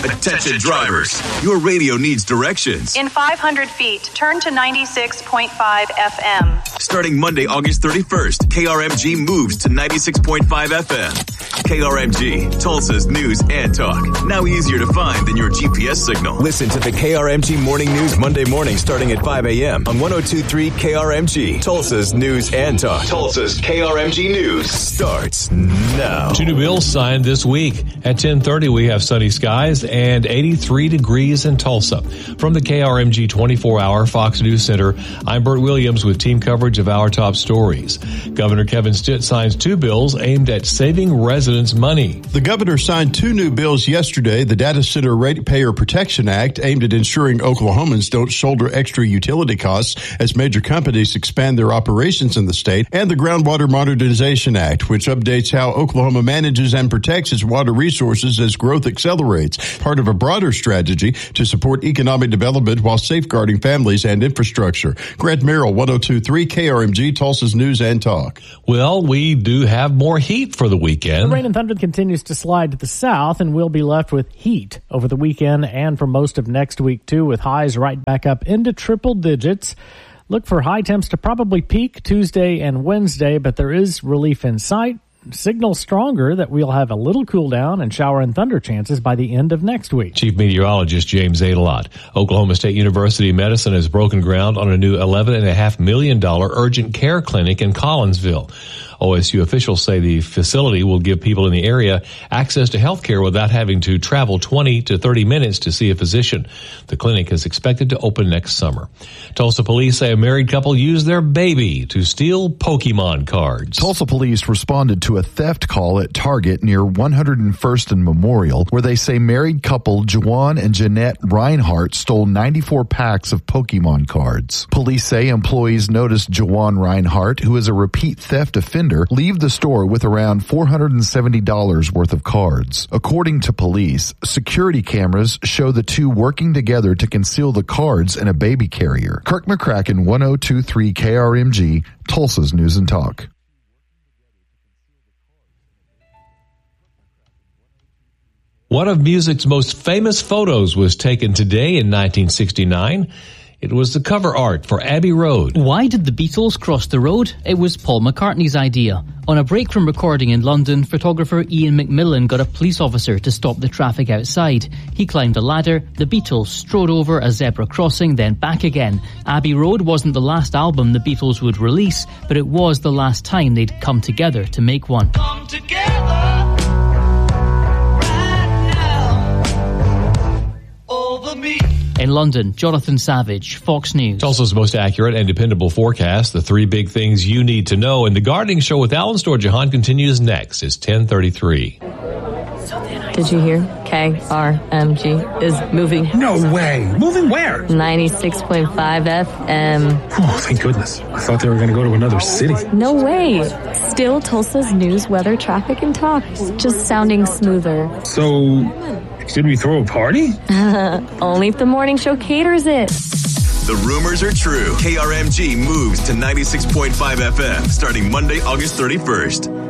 Attention drivers, your radio needs directions. In 500 feet, turn to 96.5 FM. Starting Monday, August 31st, KRMG moves to 96.5 FM. KRMG, Tulsa's news and talk. Now easier to find than your GPS signal. Listen to the KRMG Morning News Monday morning starting at 5 a.m. on 102.3 KRMG, Tulsa's news and talk. Tulsa's KRMG News starts now. 2 new bills signed this week. At 10:30, we have sunny skies and 83 degrees in Tulsa. From the KRMG 24-hour Fox News Center, I'm Bert Williams with team coverage of our top stories. Governor Kevin Stitt signs 2 bills aimed at saving residents money. The governor signed 2 new bills yesterday. The Data Center Ratepayer Protection Act, aimed at ensuring Oklahomans don't shoulder extra utility costs as major companies expand their operations in the state, and the Groundwater Modernization Act, which updates how Oklahoma manages and protects its water resources as growth accelerates, part of a broader strategy to support economic development while safeguarding families and infrastructure. Grant Merrill, 102.3 KRMG, Tulsa's news and talk. Well, we do have more heat for the weekend. The rain and thunder continues to slide to the south, and we'll be left with heat over the weekend and for most of next week, too, with highs right back up into triple digits. Look for high temps to probably peak Tuesday and Wednesday, but there is relief in sight. Signals stronger that we'll have a little cool down and shower and thunder chances by the end of next week. Chief Meteorologist James Adelot. Oklahoma State University Medicine has broken ground on a new $11.5 million urgent care clinic in Collinsville. OSU officials say the facility will give people in the area access to health care without having to travel 20 to 30 minutes to see a physician. The clinic is expected to open next summer. Tulsa police say a married couple used their baby to steal Pokemon cards. Tulsa police responded to a theft call at Target near 101st and Memorial, where they say married couple Juwan and Jeanette Reinhardt stole 94 packs of Pokemon cards. Police say employees noticed Juwan Reinhardt, who is a repeat theft offender, leave the store with around $470 worth of cards. According to police, security cameras show the two working together to conceal the cards in a baby carrier. Kirk McCracken, 102.3 KRMG, Tulsa's News and Talk. One of music's most famous photos was taken today in 1969. It was the cover art for Abbey Road. Why did the Beatles cross the road? It was Paul McCartney's idea. On a break from recording in London, photographer Ian McMillan got a police officer to stop the traffic outside. He climbed a ladder, the Beatles strode over a zebra crossing, then back again. Abbey Road wasn't the last album the Beatles would release, but it was the last time they'd come together to make one. Come together. In London, Jonathan Savage, Fox News. Tulsa's most accurate and dependable forecast, the 3 big things you need to know. And the Gardening Show with Alan Storjahan continues next. It's 10:33. Did you hear? KRMG is moving. No way. Moving where? 96.5 FM. Oh, thank goodness. I thought they were going to go to another city. No way. Still Tulsa's news, weather, traffic, and talk. Just sounding smoother. So, should we throw a party? Only if the morning show caters it. The rumors are true. KRMG moves to 96.5 FM starting Monday, August 31st.